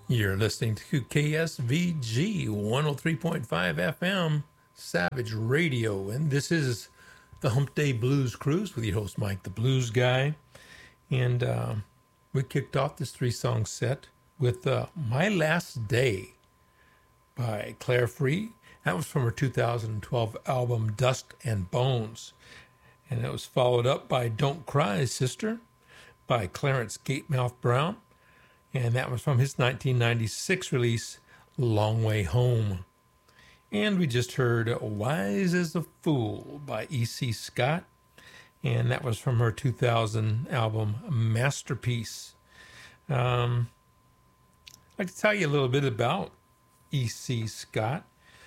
You're listening to KSVG 103.5 FM Savage Radio, and this is the Hump Day Blues Cruise with your host Mike the Blues Guy. And we kicked off this three-song set with My Last Day by Claire Free. That was from her 2012 album Dust and Bones. And it was followed up by Don't Cry, Sister by Clarence Gatemouth Brown. And that was from his 1996 release, Long Way Home. And we just heard Wise as a Fool by E.C. Scott. And that was from her 2000 album, Masterpiece. I'd like to tell you a little bit about E.C. Scott.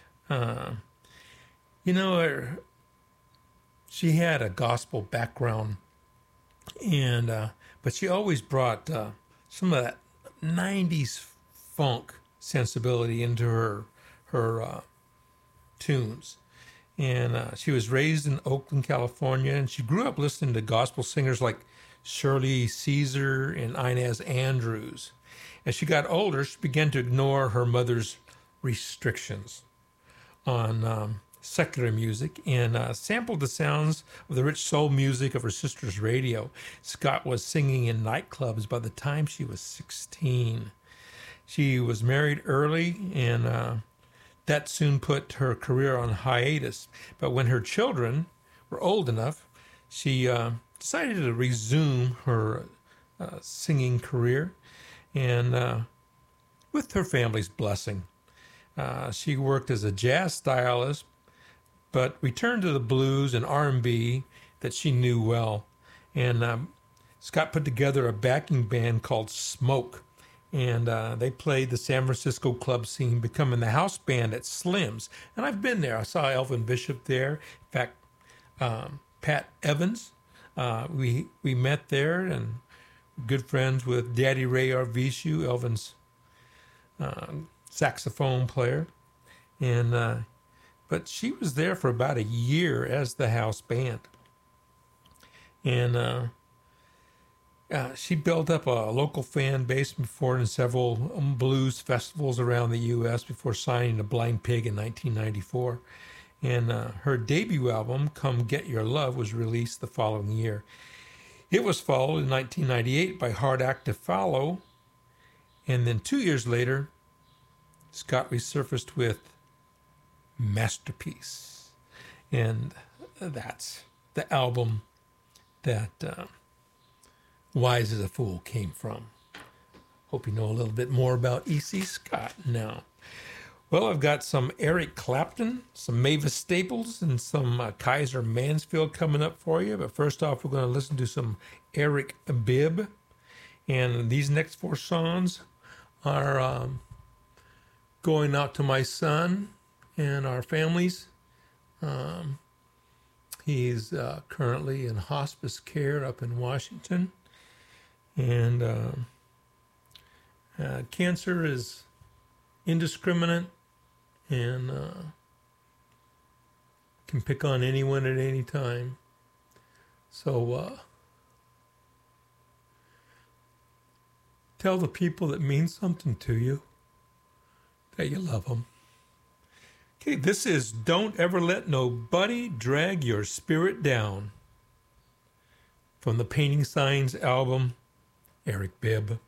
She had a gospel background, and but she always brought some of that 90s funk sensibility into her tunes. And she was raised in Oakland, California, and she grew up listening to gospel singers like Shirley Caesar and Inez Andrews. As she got older, she began to ignore her mother's restrictions on secular music and sampled the sounds of the rich soul music of her sister's radio. Scott was singing in nightclubs by the time she was 16. She was married early, and that soon put her career on hiatus. But when her children were old enough, she decided to resume her singing career, and with her family's blessing. She worked as a jazz stylist, but returned to the blues and R&B that she knew well. And Scott put together a backing band called Smoke, and they played the San Francisco club scene, becoming the house band at Slim's. And I've been there. I saw Elvin Bishop there. In fact, Pat Evans, we met there, and good friends with Daddy Ray Arvishu, Elvin's saxophone player. And but she was there for about a year as the house band. And she built up a local fan base before in several blues festivals around the U.S. before signing to Blind Pig in 1994. And her debut album, Come Get Your Love, was released the following year. It was followed in 1998 by Hard Act to Follow. And then 2 years later, Scott resurfaced with Masterpiece. And that's the album that Wise as a Fool came from. Hope you know a little bit more about E.C. Scott now. Well, I've got some Eric Clapton, some Mavis Staples, and some Kaiser Mansfield coming up for you. But first off, we're going to listen to some Eric Bibb. And these next four songs are going out to my son and our families. He's currently in hospice care up in Washington. And cancer is indiscriminate and can pick on anyone at any time. So tell the people that mean something to you that you love them. Okay, this is Don't Ever Let Nobody Drag Your Spirit Down from the Painting Signs album, Eric Bibb.